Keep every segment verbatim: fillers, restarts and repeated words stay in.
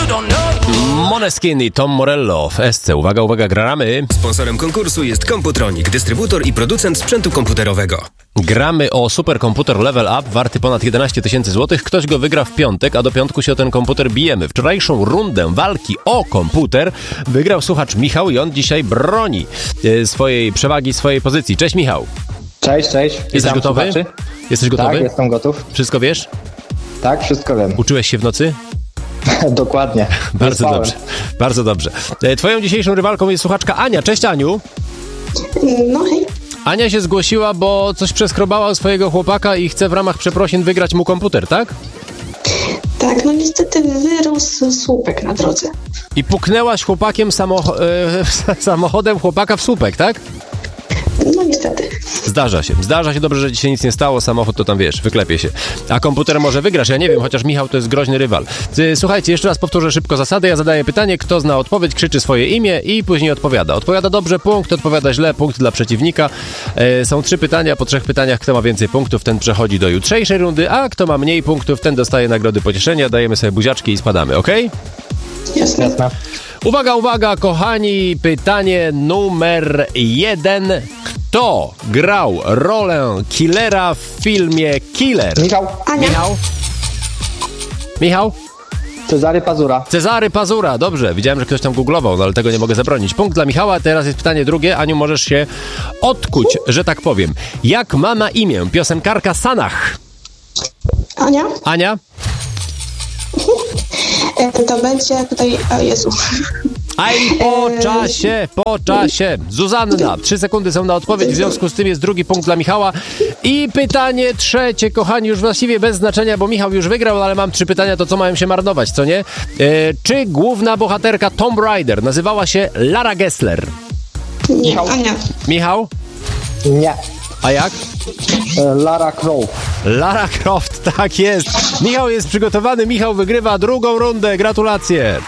Måneskin i Tom Morello w Esce. Uwaga, uwaga, gramy. Sponsorem konkursu jest Computronic, dystrybutor i producent sprzętu komputerowego. Gramy o superkomputer Level Up, warty ponad jedenaście tysięcy złotych. Ktoś go wygra w piątek, a do piątku się o ten komputer bijemy. Wczorajszą rundę walki o komputer wygrał słuchacz Michał i on dzisiaj broni swojej przewagi, swojej pozycji. Cześć, Michał. Cześć, cześć. Jesteś Witam gotowy? słuchaczy. Jesteś gotowy? Tak, jestem gotów. Wszystko wiesz? Tak, wszystko wiem. Uczyłeś się w nocy? Dokładnie. Bardzo dobrze, bardzo dobrze. Twoją dzisiejszą rywalką jest słuchaczka Ania. Cześć, Aniu. No hej. Ania się zgłosiła, bo coś przeskrobała u swojego chłopaka i chce w ramach przeprosin wygrać mu komputer, tak? Tak, no niestety wyrósł słupek na drodze. I puknęłaś chłopakiem samoch- e, samochodem chłopaka w słupek, tak? No niestety. Zdarza się. Zdarza się, dobrze, że ci się nic nie stało, samochód to tam, wiesz, wyklepie się. A komputer może wygrasz, ja nie wiem, chociaż Michał to jest groźny rywal. Słuchajcie, jeszcze raz powtórzę szybko zasady, ja zadaję pytanie, kto zna odpowiedź, krzyczy swoje imię i później odpowiada. Odpowiada dobrze, punkt, odpowiada źle, punkt dla przeciwnika. E, są trzy pytania, po trzech pytaniach, kto ma więcej punktów, ten przechodzi do jutrzejszej rundy, a kto ma mniej punktów, ten dostaje nagrody pocieszenia, dajemy sobie buziaczki i spadamy, okej? Jasne. Jasne. Uwaga, uwaga, kochani, pytanie numer jeden. Kto grał rolę killera w filmie Killer? Michał. Ania. Michał? Michał? Cezary Pazura. Cezary Pazura, dobrze. Widziałem, że ktoś tam googlował, no ale tego nie mogę zabronić. Punkt dla Michała, teraz jest pytanie drugie. Aniu, możesz się odkuć, że tak powiem. Jak ma na imię piosenkarka Sanach? Ania? Ania? E, To będzie tutaj... O Jezu. Aj, po czasie, po czasie. Zuzanna, trzy sekundy są na odpowiedź, w związku z tym jest drugi punkt dla Michała. I pytanie trzecie, kochani, już właściwie bez znaczenia, bo Michał już wygrał, ale mam trzy pytania, to co mają się marnować, co nie? E, czy główna bohaterka Tomb Raider nazywała się Lara Gessler? Nie, Michał. Ania. Michał? Nie. A jak? E, Lara Croft. Lara Croft, tak jest. Michał jest przygotowany, Michał wygrywa drugą rundę, gratulacje.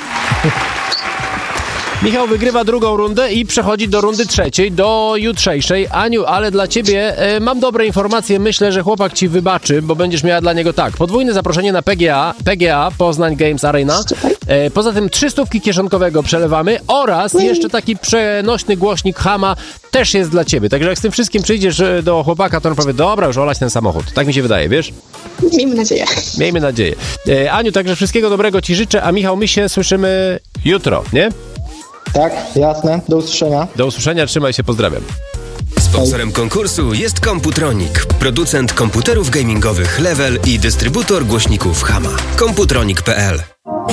Michał wygrywa drugą rundę i przechodzi do rundy trzeciej, do jutrzejszej. Aniu, ale dla ciebie e, mam dobre informacje. Myślę, że chłopak ci wybaczy, bo będziesz miała dla niego tak. Podwójne zaproszenie na P G A, P G A Poznań Games Arena. E, poza tym trzy stówki kieszonkowego przelewamy oraz jeszcze taki przenośny głośnik Hama też jest dla ciebie. Także jak z tym wszystkim przyjdziesz do chłopaka, to on powie, dobra, już olać ten samochód. Tak mi się wydaje, wiesz? Miejmy nadzieję. Miejmy nadzieję. E, Aniu, także wszystkiego dobrego ci życzę, a Michał, my się słyszymy jutro, nie? Tak, jasne. Do usłyszenia. Do usłyszenia, trzymaj się, pozdrawiam. Sponsorem konkursu jest Computronic, producent komputerów gamingowych Level i dystrybutor głośników Hama. Computronic kropka p l